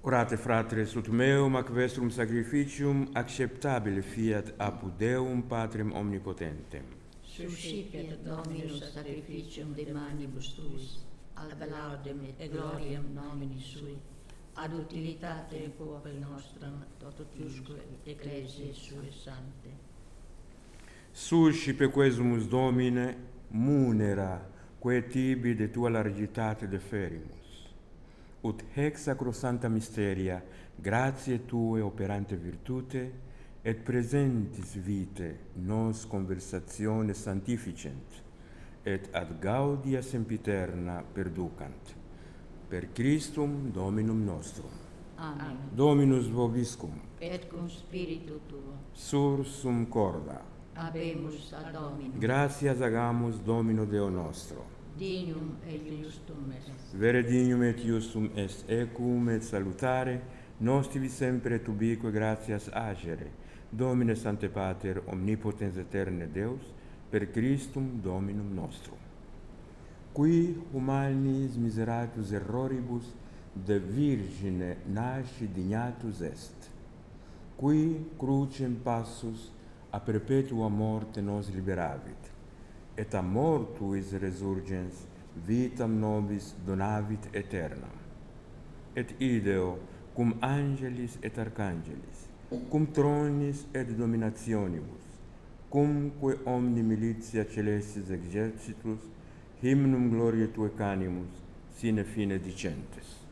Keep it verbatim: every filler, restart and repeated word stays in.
Orate, fratres, ut meum ac vestrum sacrificium acceptabile fiat apud Deum Patrem omnipotentem. Suscipiat Dominus sacrificium de manibus tuis, ad laudem et gloriam nomini sui, ad utilitate populi nostram, totusque ecclesiae sue sante. Suscipe quesumus Domine munera quae tibi de tua largitate deferimus, ut hec sacrosanta mysteria gratiae Tue operante virtute et presentis vitae nos conversatione sanctificent et ad gaudia sempiterna perducant. Per Christum Dominum nostrum. Amen. Dominus vobiscum. Et cum spiritu tuo. Sursum corda. Habemus ad Dominum. Gratias agamus Domino Deo nostro. Dignum et justum est. Vere dignum et justum est ecum et salutare nostivi sempre et ubique gratias agere. Domine Sancte Pater, omnipotens aeterne Deus, per Christum Dominum nostrum. Qui humanis miseratus erroribus de Virgine nasci dignatus est. Qui crucem passus a perpetua morte nos liberavit, et a mortuis resurgens vitam nobis donavit aeternam. Et ideo cum angelis et arcangelis, cum tronis et dominationibus, cumque omni militia celestis exercitus, hymnum gloriae Tuae canimus, sine fine dicentes.